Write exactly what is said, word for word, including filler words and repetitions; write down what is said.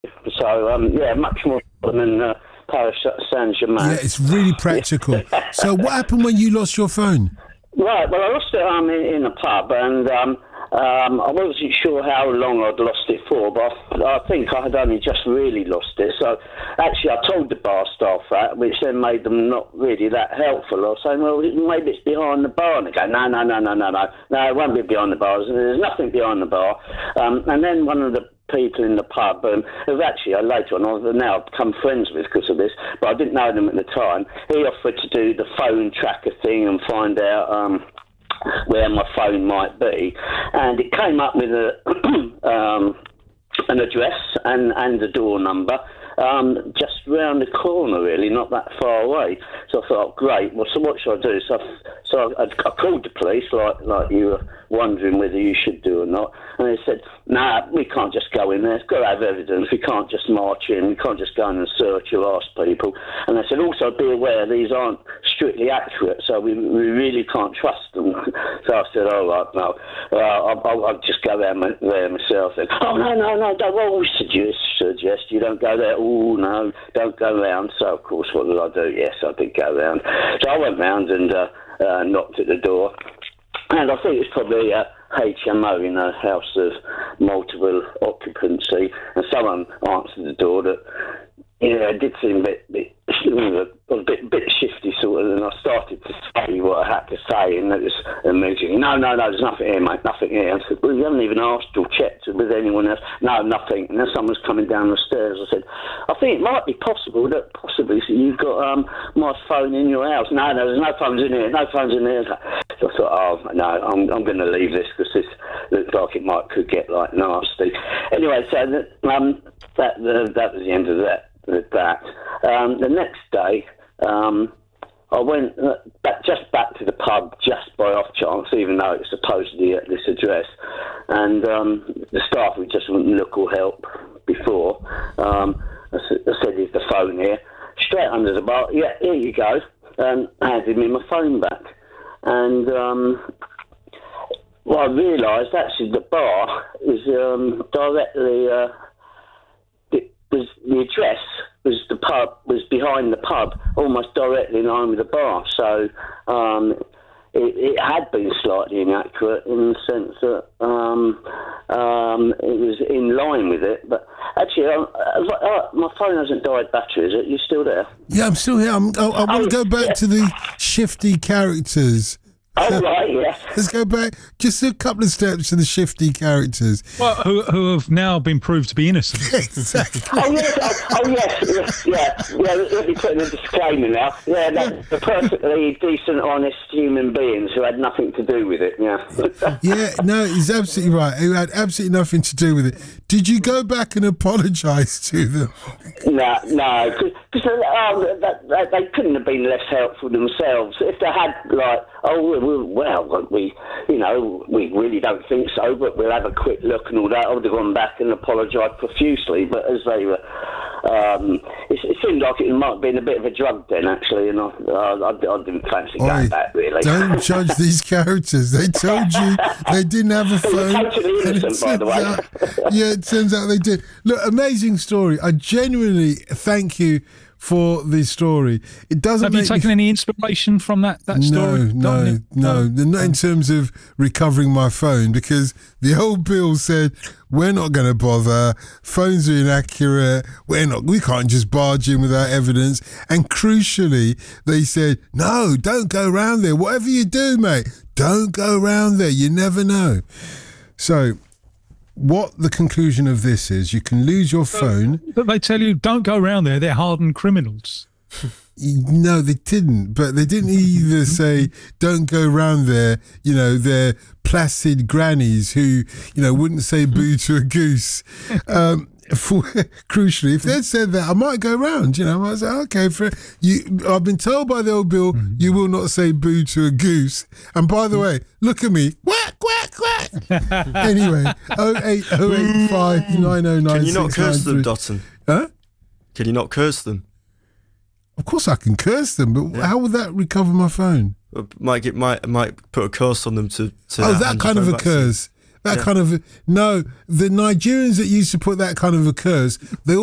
So, um, yeah, much more than uh, Paris Saint-Germain. Yeah, it's really practical. So what happened when you lost your phone? Right, well, I lost it um, in, in a pub, and um, um, I wasn't sure how long I'd lost it for, but I, I think I had only just really lost it. So, actually, I told the bar staff that, which then made them not really that helpful. I was saying, well, maybe it's behind the bar. And they go, no, no, no, no, no, no, no, it won't be behind the bar. There's nothing behind the bar. Um, and then one of the people in the pub, um, who actually I later on I've now become friends with because of this, but I didn't know them at the time. He offered to do the phone tracker thing and find out um, where my phone might be, and it came up with a um, an address and and a door number. Um, just round the corner, really, not that far away. So I thought, great. Well, so what should I do? So, I, so I, I called the police, like like you were wondering whether you should do or not. And they said, nah, we can't just go in there. It's got to have evidence. We can't just march in. We can't just go in and search or ask people. And they said, also be aware these aren't strictly accurate, so we we really can't trust them. So I said, all right, no, uh, I'll, I'll, I'll just go there, my, there myself. Then, oh, no, no, no, don't always suggest, suggest you don't go there. Oh, no, don't go round. So, of course, what did I do? Yes, I did go round. So I went round and uh, uh, knocked at the door. And I think it's probably a H M O, in a house of multiple occupancy. And someone answered the door that, you know, it did seem a bit, bit, a bit, bit shifty, sort of. And I started to say what I had to say, and it was immediately, no, no, no, there's nothing here, mate, nothing here. I said, well, you haven't even asked or checked with anyone else. No, nothing. And then someone's coming down the stairs. I said, I think it might be possible that possibly you've got um, my phone in your house. No, no, there's no phones in here, no phones in here. So I thought, oh, no, I'm, I'm going to leave this because this looks like it might could get, like, nasty. Anyway, so um, that, uh, that was the end of that. With that, um, the next day, um, I went uh, back, just back to the pub just by off chance, even though it's supposedly at this address, and um, the staff who just wouldn't look or help before. Um, I, s- I said, "Is the phone here?" Straight under the bar. Yeah, here you go. And handed me my phone back, and um, well, I realised actually the bar is um, directly. Uh, Was the address was the pub was behind the pub, almost directly in line with the bar. So um, it, it had been slightly inaccurate in the sense that um, um, it was in line with it. But actually, uh, uh, my phone hasn't died battery. Is it? You still there? Yeah, I'm still here. I'm, I, I want to Oh, go back yeah. to the shifty characters. Oh, right, yeah. Let's go back just a couple of steps to the shifty characters. Well, who, who have now been proved to be innocent. Exactly. Oh yes, oh, oh yes, yes, yeah, yeah. Let me put in a disclaimer now. Yeah, they're they're perfectly decent, honest human beings who had nothing to do with it. Yeah. Yeah, no, he's absolutely right. It had absolutely nothing to do with it. Did you go back and apologise to them? No, no, because um, that, that, they couldn't have been less helpful themselves. If they had, like, oh, well, well, we, you know, we really don't think so, but we'll have a quick look and all that, I would have gone back and apologised profusely. But as they were, um, it, it seemed like it might have been a bit of a drug then, actually, and I, I, I didn't fancy Oi, going back, really. don't judge these characters. They told you they didn't have a They were phone. totally and it innocent, by the turns way. out- yeah, it turns out they did. Look, amazing story. I genuinely thank you for the story. It doesn't Have you make me taken any inspiration from that, that story? No, no, no, not in terms of recovering my phone, because the old Bill said, we're not going to bother, phones are inaccurate, we're not, we can't just barge in without evidence. And crucially, they said, no, don't go round there. Whatever you do, mate, don't go round there. You never know. So what the conclusion of this is, you can lose your phone. But they tell you, don't go around there, they're hardened criminals. No, they didn't. But they didn't either say, don't go round there, you know, they're placid grannies who, you know, wouldn't say boo to a goose. Um, for, crucially, if they'd said that, I might go round, you know. I might say, okay, for you, I've been told by the old Bill, you will not say boo to a goose. And by the way, look at me, quack, quack, quack. Anyway, oh eight oh eight five nine oh nine. Can you not curse them, Dotton? Huh? Can you not curse them? Of course I can curse them, but Yeah. how would that recover my phone? Might get might might put a curse on them to. to Oh, hand that your kind of phone a back to you. curse. That Yeah. kind of no. The Nigerians that used to put that kind of a curse, they